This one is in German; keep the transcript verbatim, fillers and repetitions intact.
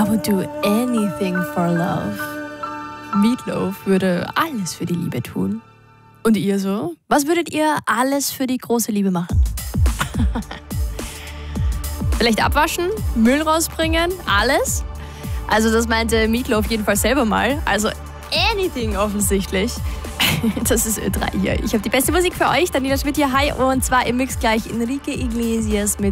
I would do anything for love. Meatloaf würde alles für die Liebe tun. Und ihr so? Was würdet ihr alles für die große Liebe machen? Vielleicht abwaschen, Müll rausbringen, alles? Also das meinte Meatloaf jedenfalls selber mal. Also anything offensichtlich. Das ist Ö drei hier. Ich habe die beste Musik für euch. Daniela Schmidt hier, hi. Und zwar im Mix gleich Enrique Iglesias mit